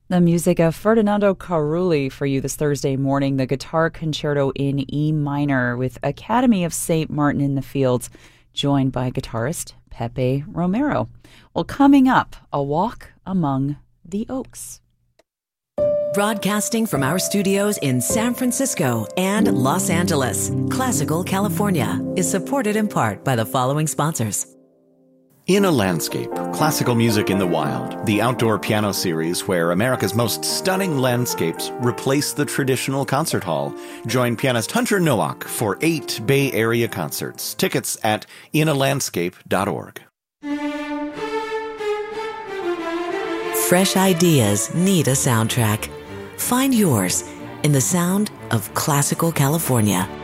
The music of Ferdinando Carulli for you this Thursday morning, the Guitar Concerto in E minor with Academy of St. Martin in the Fields, joined by guitarist Pepe Romero. Well, coming up, a walk among the oaks. Broadcasting from our studios in San Francisco and Los Angeles, Classical California is supported in part by the following sponsors. In a Landscape, classical music in the wild, the outdoor piano series where America's most stunning landscapes replace the traditional concert hall. Join pianist Hunter Nowak for 8 Bay Area concerts. Tickets at inalandscape.org. Fresh ideas need a soundtrack. Find yours in the sound of Classical California.